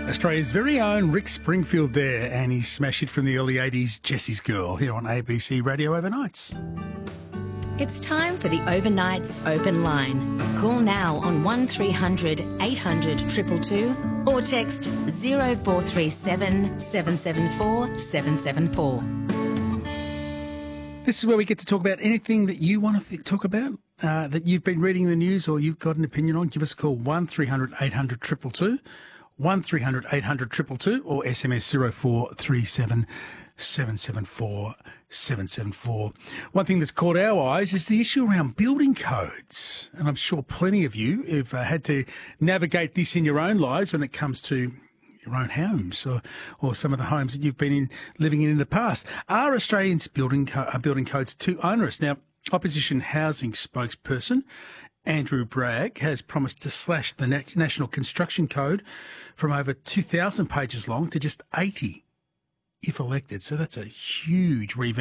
Australia's very own Rick Springfield there, and his smash hit from the early 80s, Jessie's Girl, here on ABC Radio Overnights. It's time for the Overnights Open Line. Call now on 1300 800 222 or text 0437 774 774. This is where we get to talk about anything that you want to talk about, that you've been reading in the news or you've got an opinion on. Give us a call, 1300 800 222, 1300 800 222, or SMS 0437 774 774. One thing that's caught our eyes is the issue around building codes. And I'm sure plenty of you have had to navigate this in your own lives when it comes to your own homes or some of the homes that you've been living in the past. Are Australians' building codes too onerous? Now, Opposition Housing spokesperson Andrew Bragg has promised to slash the National Construction Code from over 2,000 pages long to just 80 if elected. So that's a huge revamp